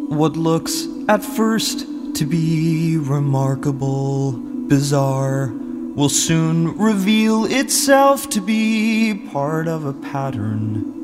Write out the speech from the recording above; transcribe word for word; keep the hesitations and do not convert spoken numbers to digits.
What looks at first to be remarkable, bizarre, will soon reveal itself to be part of a pattern.